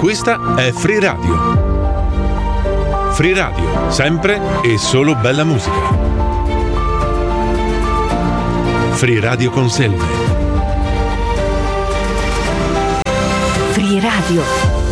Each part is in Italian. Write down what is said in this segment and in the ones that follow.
Questa è Free Radio. Free Radio, sempre e solo bella musica. Free Radio Conselve. Free Radio.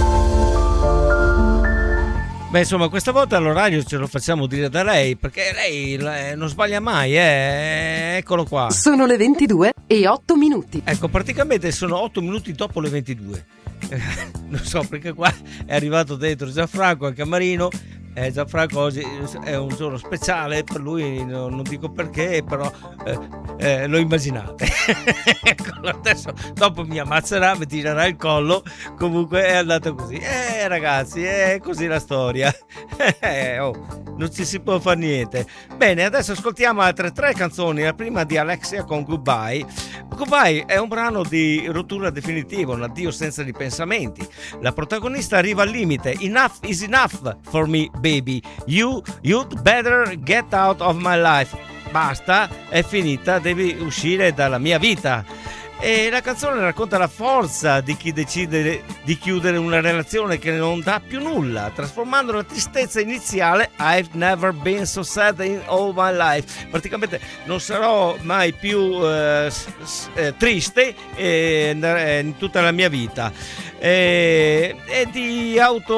Beh, insomma, questa volta l'orario ce lo facciamo dire da lei, perché lei non sbaglia mai, eccolo qua. Sono le 22:08. Ecco, praticamente sono 8 minuti dopo le 22. Non so, perché qua è arrivato dentro Gianfranco anche a Marino. Gianfranco oggi è un giorno speciale per lui, non dico perché, però lo immaginate. Adesso dopo mi ammazzerà, mi tirerà il collo. Comunque è andato così, ragazzi, è così la storia. Non ci si può fare niente. Bene, adesso ascoltiamo altre 3 canzoni. La prima di Alexia con Goodbye. Goodbye è un brano di rottura definitiva, un addio senza ripensamenti. La protagonista arriva al limite. Enough is enough for me, baby. You'd better get out of my life. Basta, è finita, devi uscire dalla mia vita. E la canzone racconta la forza di chi decide di chiudere una relazione che non dà più nulla, trasformando la tristezza iniziale I've never been so sad in all my life. Praticamente non sarò mai più triste in tutta la mia vita. E di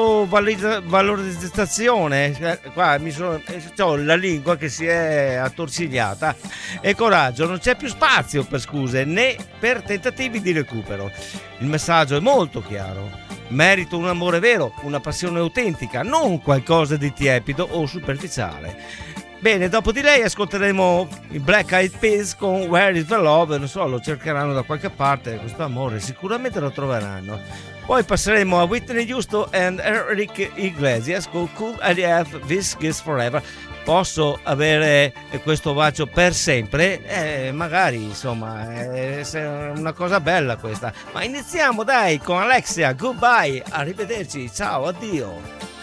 autovalorizzazione. Qua ho la lingua che si è attorcigliata. E coraggio, non c'è più spazio per scuse né per tentativi di recupero. Il messaggio è molto chiaro: merito un amore vero, una passione autentica, non qualcosa di tiepido o superficiale. Bene, dopo di lei ascolteremo i Black Eyed Peas con Where is the Love. Non so, lo cercheranno da qualche parte questo amore, sicuramente lo troveranno. Poi passeremo a Whitney Houston and Enrique Iglesias con Could I Have This Kiss Forever. Posso avere questo bacio per sempre? Magari, insomma, è una cosa bella questa. Ma iniziamo dai con Alexia, Goodbye, arrivederci, ciao, addio.